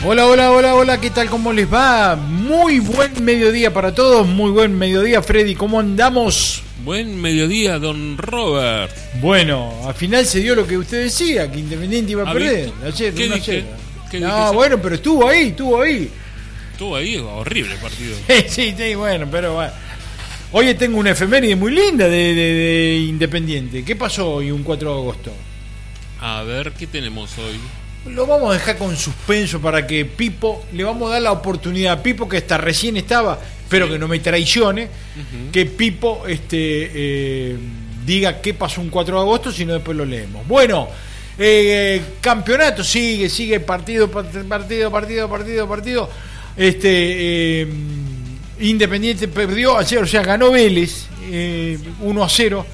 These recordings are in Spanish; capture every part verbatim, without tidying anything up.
Hola, hola, hola, hola, ¿qué tal? ¿Cómo les va? Muy buen mediodía para todos, muy buen mediodía, Freddy, ¿cómo andamos? Buen mediodía, don Robert. Bueno, al final se dio lo que usted decía, que Independiente iba a ¿Ha perder. visto? Ayer, ¿Qué no dije? ayer. ¿Qué No, dije yo? bueno, pero estuvo ahí, estuvo ahí. Estuvo ahí, horrible el partido. Sí, sí, bueno, pero bueno. Hoy tengo una efeméride muy linda de, de, de Independiente. ¿Qué pasó hoy, un cuatro de agosto? A ver, ¿qué tenemos hoy? Lo vamos a dejar con suspenso para que Pipo, le vamos a dar la oportunidad a Pipo, que hasta recién estaba, espero que no me traicione, uh-huh. que Pipo este, eh, diga qué pasó un cuatro de agosto, si no después lo leemos. Bueno, eh, campeonato sigue, sigue partido, partido, partido, partido, partido. Este, eh, Independiente perdió ayer, o sea, ganó Vélez eh, uno a cero.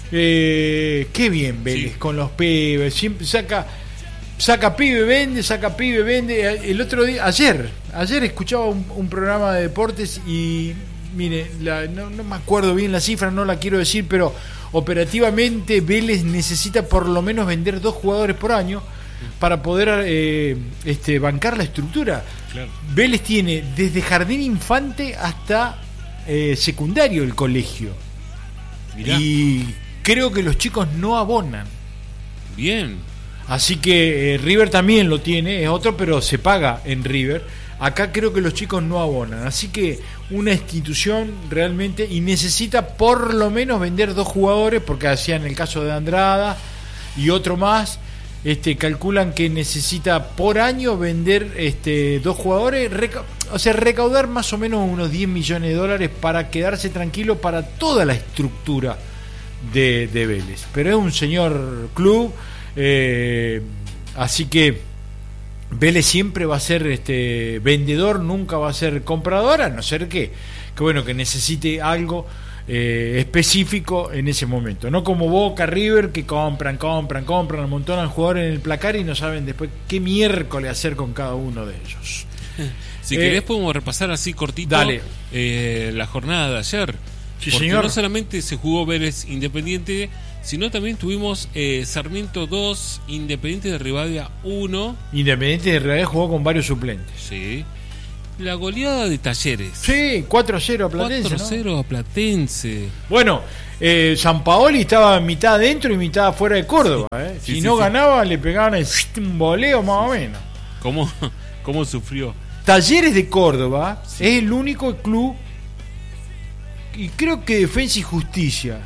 Eh, qué bien Vélez, sí, con los pibes, siempre saca... Saca pibe, vende, saca pibe, vende. El otro día, ayer, ayer escuchaba un, un programa de deportes y, mire, la, no, no me acuerdo bien la cifra, no la quiero decir, pero operativamente Vélez necesita por lo menos vender dos jugadores por año para poder eh, este, bancar la estructura. Claro. Vélez tiene desde jardín infante hasta eh, secundario el colegio. Mirá. Y creo que los chicos no abonan. Bien. Así que eh, River también lo tiene, es otro, pero se paga en River. Acá creo que los chicos no abonan. Así que una institución realmente, y necesita por lo menos vender dos jugadores, porque hacían el caso de Andrada y otro más. Este, calculan que necesita por año vender este, dos jugadores, reca- o sea, recaudar más o menos unos diez millones de dólares para quedarse tranquilo para toda la estructura de, de Vélez. Pero es un señor club. Eh, así que Vélez siempre va a ser este vendedor, nunca va a ser comprador, a no ser que, que bueno, que necesite algo eh, específico en ese momento, no como Boca, River, que compran, compran, compran, amontonan jugadores en el placar y no saben después qué miércoles hacer con cada uno de ellos. Si eh, querés podemos repasar así cortito dale. Eh, la jornada de ayer. Sí, porque señor. No solamente se jugó Vélez Independiente, sino también tuvimos eh, Sarmiento dos, Independiente de Rivadavia uno. Independiente de Rivadavia jugó con varios suplentes. Sí. La goleada de Talleres. Sí, cuatro a cero a Platense. cuatro a cero ¿no? a Platense. Bueno, eh, Sampaoli estaba mitad adentro y mitad afuera de Córdoba. Sí, ¿eh? sí, si sí, no sí. ganaba, le pegaban el, un voleo más o menos. ¿Cómo, cómo sufrió? Talleres de Córdoba Sí. es el único club, y creo que Defensa y Justicia,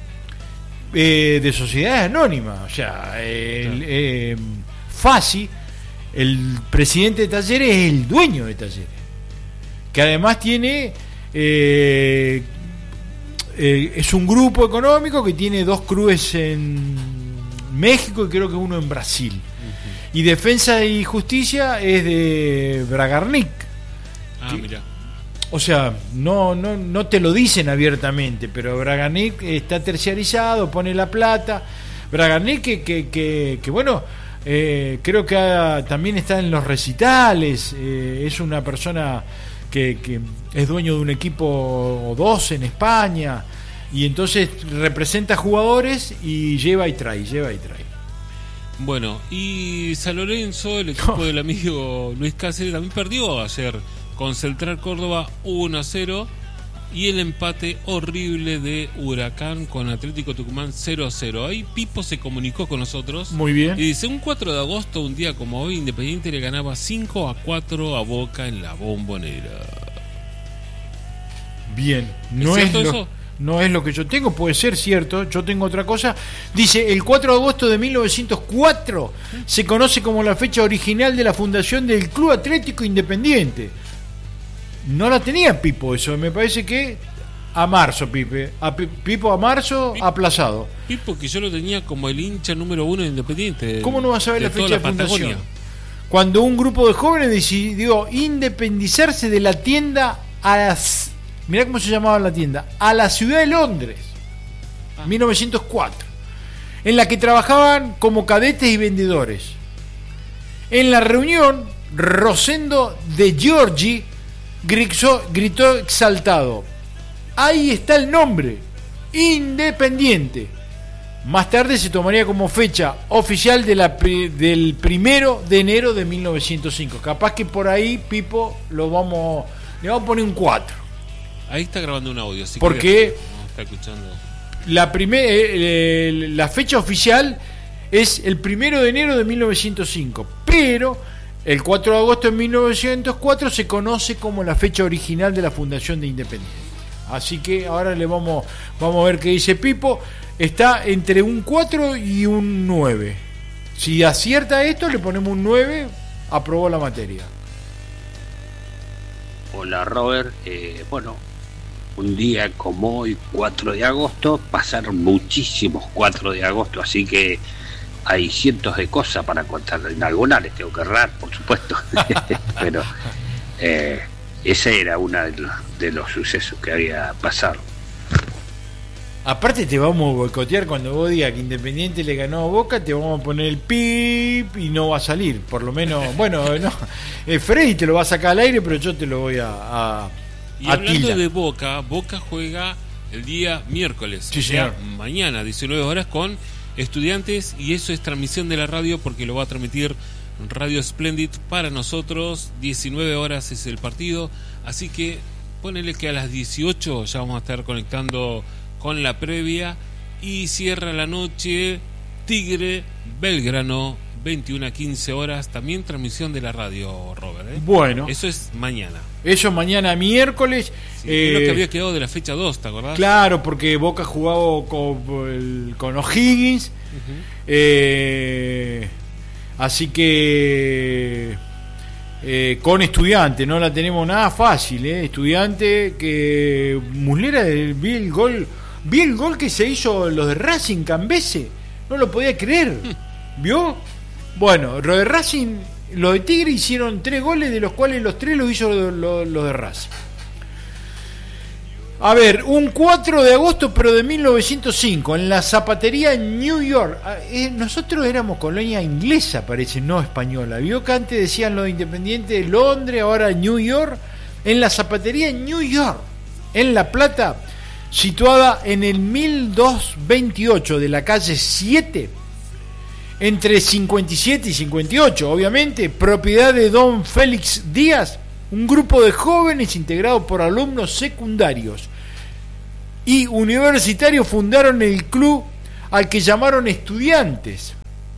eh, de sociedades anónimas. O sea, el, Claro. eh, Fassi, el presidente de Talleres, es el dueño de Talleres, que además tiene eh, eh, es un grupo económico que tiene dos clubes en México y creo que uno en Brasil. Uh-huh. Y Defensa y Justicia es de Bragarnik. Ah, mira. O sea, no, no, no te lo dicen abiertamente, pero Bragarnik está terciarizado, pone la plata. Bragarnik que, que, que, que bueno, eh, creo que ha, también está en los recitales, eh, es una persona que, que es dueño de un equipo o dos en España, y entonces representa jugadores y lleva y trae, lleva y trae. Bueno, y San Lorenzo, el equipo Oh. del amigo Luis Cáceres, también perdió ayer con Central Córdoba uno a cero, y el empate horrible de Huracán con Atlético Tucumán cero a cero. Ahí Pipo se comunicó con nosotros. Muy bien. Y dice, un cuatro de agosto, un día como hoy, Independiente le ganaba cinco a cuatro a Boca en la Bombonera. Bien, no ¿Es es, cierto lo, eso? no es lo que yo tengo, puede ser cierto, yo tengo otra cosa. Dice, el cuatro de agosto de mil novecientos cuatro se conoce como la fecha original de la fundación del Club Atlético Independiente. No la tenía Pipo eso, me parece que a marzo, Pipe. A Pipo a marzo, Pipo, aplazado. Pipo que yo lo tenía como el hincha número uno de Independiente. ¿Cómo no vas a ver de la fecha toda de la fundación? Patagonia. Cuando un grupo de jóvenes decidió independizarse de la tienda a las... Mirá cómo se llamaba la tienda. A la ciudad de Londres. Ah. mil novecientos cuatro. En la que trabajaban como cadetes y vendedores. En la reunión, Rosendo de Giorgi gritó, gritó exaltado: ahí está el nombre, Independiente. Más tarde se tomaría como fecha oficial de la, del primero de enero de mil novecientos cinco. Capaz que por ahí, Pipo, lo vamos, le vamos a poner un cuatro. Ahí está grabando un audio, así porque que no está escuchando. La, primer, eh, la fecha oficial es el primero de enero de mil novecientos cinco, pero el cuatro de agosto de mil novecientos cuatro se conoce como la fecha original de la fundación de Independiente. Así que ahora le vamos, vamos a ver qué dice Pipo. Está entre un cuatro y un nueve. Si acierta esto, le ponemos un nueve. Aprobó la materia. Hola Robert, eh, bueno, un día como hoy, cuatro de agosto, pasaron muchísimos cuatro de agosto, así que hay cientos de cosas para contar. En algunas les tengo que errar, por supuesto, pero eh, ese era uno de los, de los sucesos que había pasado. Aparte te vamos a boicotear cuando vos digas que Independiente le ganó a Boca, te vamos a poner el pip y no va a salir, por lo menos, bueno, no, eh, Freddy te lo va a sacar al aire, pero yo te lo voy a, a Y a hablando tilda. de Boca, Boca juega el día miércoles, Sí, o sea, señor. mañana, diecinueve horas, con Estudiantes, y eso es transmisión de la radio porque lo va a transmitir Radio Splendid para nosotros. Diecinueve horas es el partido, así que ponele que a las dieciocho ya vamos a estar conectando con la previa, y cierra la noche Tigre Belgrano, veintiuna a quince horas, también transmisión de la radio, Robert, ¿eh? Bueno, Eso es mañana. eso mañana miércoles. Sí, eh, es lo que había quedado de la fecha dos, ¿te acordás? Claro, porque Boca jugaba con, el- con O'Higgins. Uh-huh. eh, así que eh, con Estudiante no la tenemos nada fácil, ¿eh? Estudiante que Muslera, eh, vi el gol, vi el gol que se hizo los de Racing Cambese, no lo podía creer. ¿Vio? Bueno, los de Racing, los de Tigre hicieron tres goles, de los cuales los tres los hizo los lo, lo de Racing. A ver, un cuatro de agosto, pero de mil novecientos cinco, en la zapatería New York. Ah, eh, nosotros éramos colonia inglesa, parece, no española. Vio que antes decían lo de Independiente de Londres, ahora New York. En la zapatería New York, en La Plata, situada en el mil doscientos veintiocho de la calle siete, entre cincuenta y siete y cincuenta y ocho, obviamente, propiedad de don Félix Díaz, un grupo de jóvenes integrado por alumnos secundarios y universitarios fundaron el club al que llamaron Estudiantes.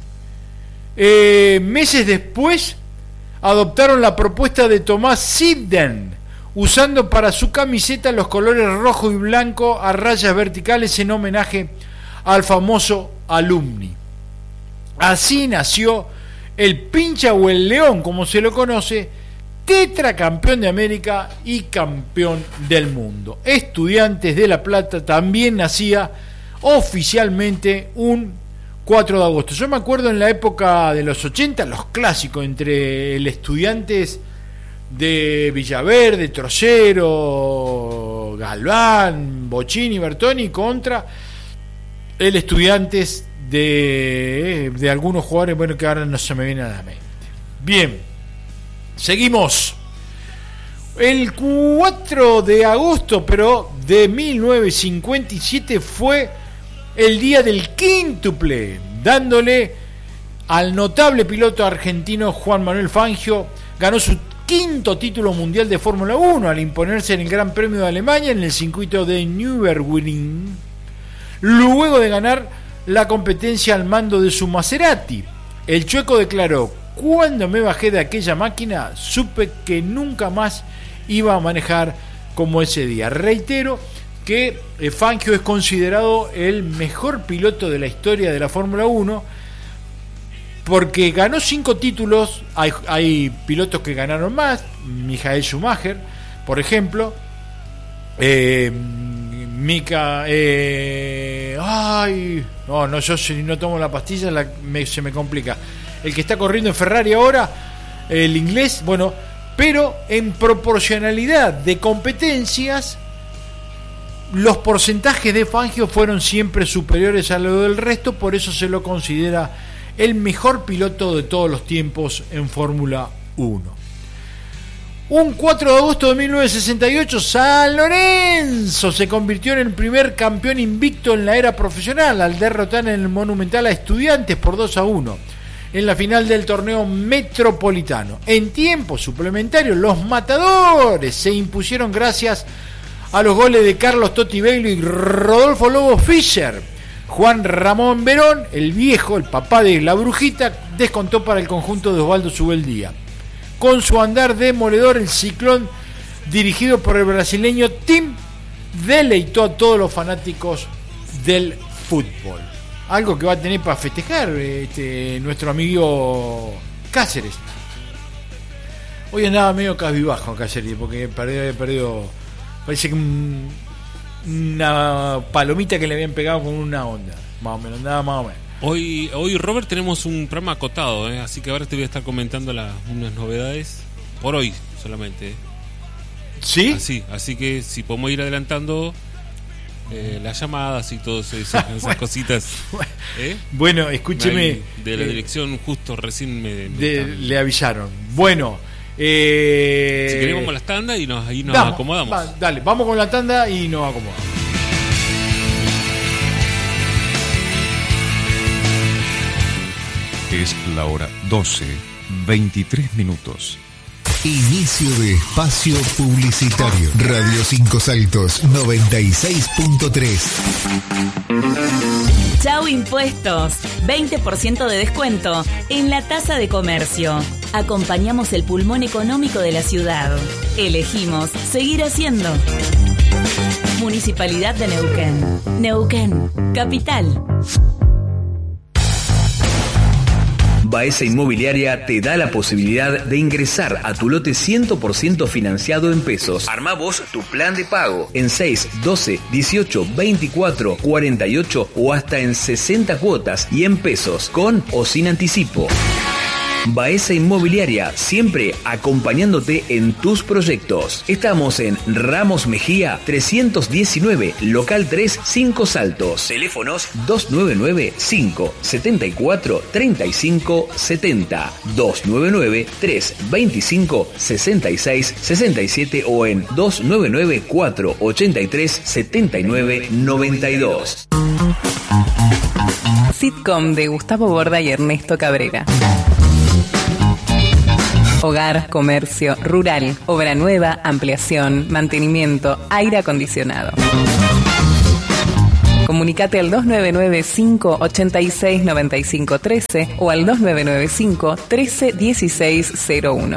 Eh, meses después adoptaron la propuesta de Tomás Sibden, usando para su camiseta los colores rojo y blanco a rayas verticales en homenaje al famoso alumni. Así nació el Pincha o el León, como se lo conoce, tetracampeón de América y campeón del mundo. Estudiantes de La Plata también nacía oficialmente un cuatro de agosto. Yo me acuerdo en la época de los ochenta, los clásicos entre el Estudiantes de Villaverde, Trocero, Galván, Bochini, Bertoni contra el Estudiantes de, de algunos jugadores, bueno, que ahora no se me viene a la mente. Bien, seguimos. El cuatro de agosto, pero de mil novecientos cincuenta y siete, fue el día del quíntuple, dándole al notable piloto argentino Juan Manuel Fangio. Ganó su quinto título mundial de Fórmula uno al imponerse en el Gran Premio de Alemania en el circuito de Nürburgring, luego de ganar la competencia al mando de su Maserati. El chueco declaró: cuando me bajé de aquella máquina supe que nunca más iba a manejar como ese día. Reitero que Fangio es considerado el mejor piloto de la historia de la Fórmula uno porque ganó cinco títulos. Hay, hay pilotos que ganaron más, Michael Schumacher, por ejemplo, eh, Mika, eh, ay, no, no, yo si no tomo la pastilla la, me, se me complica. El que está corriendo en Ferrari ahora, el inglés, bueno, pero en proporcionalidad de competencias, los porcentajes de Fangio fueron siempre superiores a lo del resto, por eso se lo considera el mejor piloto de todos los tiempos en Fórmula uno. Un cuatro de agosto de mil novecientos sesenta y ocho, San Lorenzo se convirtió en el primer campeón invicto en la era profesional al derrotar en el Monumental a Estudiantes por dos a uno en la final del torneo metropolitano. En tiempo suplementario, los Matadores se impusieron gracias a los goles de Carlos Totti Beilo y Rodolfo Lobo Fischer. Juan Ramón Verón, el viejo, el papá de la Brujita, descontó para el conjunto de Osvaldo Subeldía. Con su andar demoledor, el Ciclón, dirigido por el brasileño Tim, deleitó a todos los fanáticos del fútbol. Algo que va a tener para festejar este, nuestro amigo Cáceres. Hoy andaba medio cabizbajo Cáceres porque perdió, perdió parece que un, una palomita que le habían pegado con una onda. Más o menos, andaba más o menos. Hoy, hoy Robert, tenemos un programa acotado, ¿eh? Así que ahora te voy a estar comentando la, unas novedades por hoy solamente. ¿eh? ¿Sí? Así, así que si podemos ir adelantando eh, las llamadas y todas esas, esas bueno, cositas. ¿eh? Bueno, escúcheme. Ahí, de la eh, dirección justo recién me, me de, están... le avisaron. Bueno, eh, si queremos vamos a las tandas y nos, ahí nos damos, acomodamos. Va, dale, vamos con la tanda y nos acomodamos. Es la hora doce, veintitrés minutos. Inicio de espacio publicitario. Radio Cinco Saltos noventa y seis punto tres. Chau Impuestos, veinte por ciento de descuento en la tasa de comercio. Acompañamos el pulmón económico de la ciudad. Elegimos seguir haciendo. Municipalidad de Neuquén. Neuquén, capital. Baeza Inmobiliaria te da la posibilidad de ingresar a tu lote cien por ciento financiado en pesos. Armá vos tu plan de pago en seis, doce, dieciocho, veinticuatro, cuarenta y ocho o hasta en sesenta cuotas y en pesos, con o sin anticipo. Baeza Inmobiliaria, siempre acompañándote en tus proyectos. Estamos en Ramos Mejía trescientos diecinueve, local tres, Cinco Saltos. Teléfonos dos nueve nueve, cinco, siete cuatro, tres cinco siete cero, dos nueve nueve, tres veinticinco, sesenta y seis sesenta y siete o en dos nueve nueve, cuatro ochenta y tres, setenta y nueve noventa y dos. Sitcom de Gustavo Borda y Ernesto Cabrera. Hogar, comercio, rural, obra nueva, ampliación, mantenimiento, aire acondicionado. Comunicate al dos nueve nueve, cinco ochenta y seis, noventa y cinco trece o al dos nueve nueve cinco, trece dieciséis cero uno.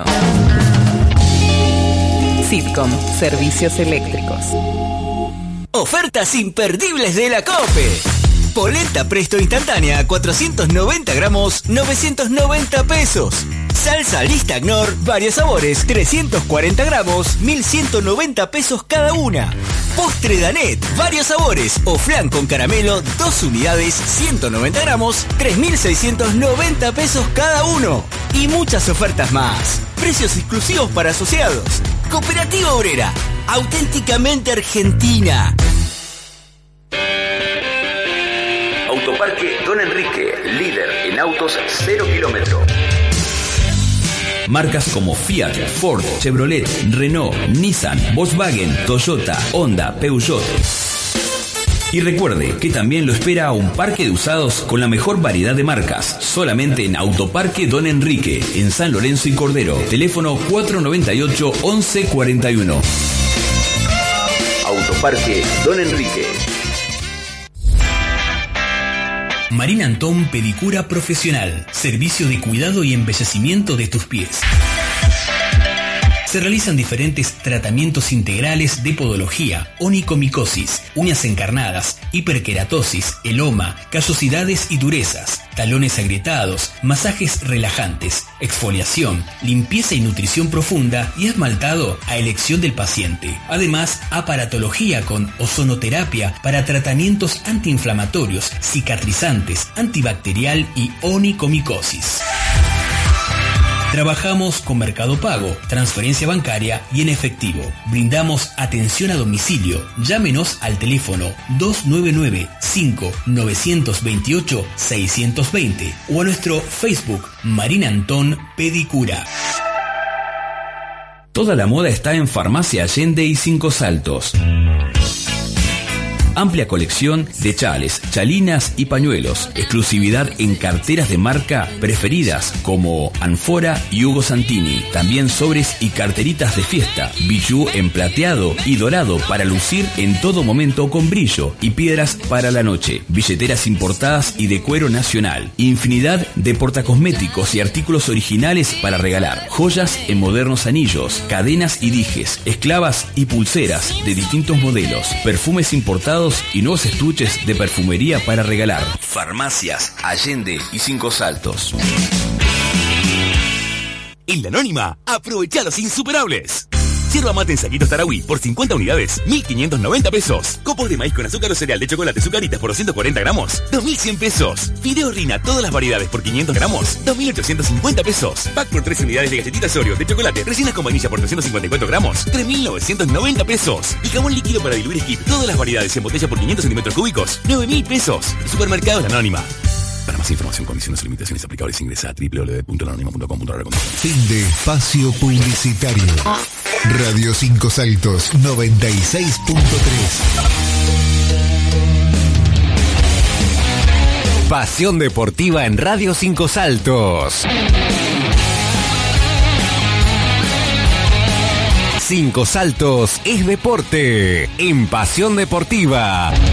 Sitcom, servicios eléctricos. Ofertas imperdibles de la COPE. Polenta Presto instantánea, cuatrocientos noventa gramos, novecientos noventa pesos. Salsa Listagnor, varios sabores, trescientos cuarenta gramos, mil ciento noventa pesos cada una. Postre Danet, varios sabores, o flan con caramelo, dos unidades, ciento noventa gramos, tres mil seiscientos noventa pesos cada uno. Y muchas ofertas más. Precios exclusivos para asociados. Cooperativa Obrera, auténticamente argentina. Autoparque Don Enrique, líder en autos cero kilómetro. Marcas como Fiat, Ford, Chevrolet, Renault, Nissan, Volkswagen, Toyota, Honda, Peugeot. Y recuerde que también lo espera un parque de usados con la mejor variedad de marcas, solamente en Autoparque Don Enrique, en San Lorenzo y Cordero. Teléfono cuatro noventa y ocho, once cuarenta y uno. Autoparque Don Enrique. Marina Antón Pedicura Profesional. Servicio de cuidado y embellecimiento de tus pies. Se realizan diferentes tratamientos integrales de podología, onicomicosis, uñas encarnadas, hiperkeratosis, eloma, callosidades y durezas, talones agrietados, masajes relajantes, exfoliación, limpieza y nutrición profunda y esmaltado a elección del paciente. Además, aparatología con ozonoterapia para tratamientos antiinflamatorios, cicatrizantes, antibacterial y onicomicosis. Trabajamos con Mercado Pago, transferencia bancaria y en efectivo. Brindamos atención a domicilio. Llámenos al teléfono dos nueve nueve, cinco nueve dos ocho, seis dos cero o a nuestro Facebook Marina Antón Pedicura. Toda la moda está en Farmacia Allende y Cinco Saltos. Amplia colección de chales, chalinas y pañuelos. Exclusividad en carteras de marca preferidas como Anfora y Hugo Santini. También sobres y carteritas de fiesta. Bijú en plateado y dorado para lucir en todo momento con brillo. Y piedras para la noche. Billeteras importadas y de cuero nacional. Infinidad de portacosméticos y artículos originales para regalar. Joyas en modernos anillos. Cadenas y dijes. Esclavas y pulseras de distintos modelos. Perfumes importados y nuevos estuches de perfumería para regalar. Farmacias Allende y Cinco Saltos. En La Anónima, aprovecha los insuperables. Yerba mate en saquitos Tarahui por cincuenta unidades, mil quinientos noventa pesos. Copos de maíz con azúcar o cereal de chocolate Zucaritas por doscientos cuarenta gramos, dos mil cien pesos. Fideo Rina, todas las variedades por quinientos gramos, dos mil ochocientos cincuenta pesos. Pack por tres unidades de galletitas Oreo de chocolate rellenas con vainilla por trescientos cincuenta y cuatro gramos, tres mil novecientos noventa pesos. Y jabón líquido para diluir Skip, todas las variedades en botella por quinientos centímetros cúbicos, nueve mil pesos. Supermercados La Anónima. Para más información, condiciones y limitaciones aplicables, ingresa a doble u doble u doble u punto la anónima punto com punto a r. Fin de espacio publicitario. Radio Cinco Saltos noventa y seis punto tres. Pasión deportiva en Radio Cinco Saltos. Cinco Saltos es deporte en Pasión Deportiva.